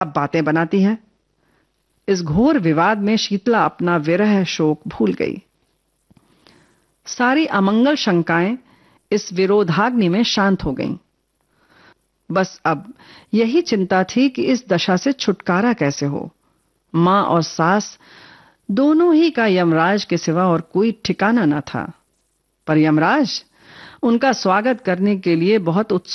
अब बातें बनाती है। इस घोर विवाद में शीतला अपना विरह शोक भूल गई। सारी अमंगल शंकाएं इस विरोधाग्नि में शांत हो गईं। बस अब यही चिंता थी कि इस दशा से छुटकारा कैसे हो। मां और सास दोनों ही का यमराज के सिवा और कोई ठिकाना न था। पर यमराज उनका स्वागत करने के लिए बहुत